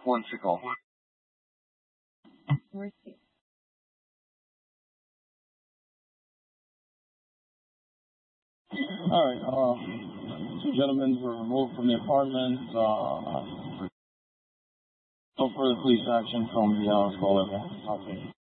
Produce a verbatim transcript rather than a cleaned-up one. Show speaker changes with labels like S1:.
S1: One sickle.
S2: All right. Uh, two gentlemen were removed from the apartment. Uh, no further police action from the uh, scholar. Okay.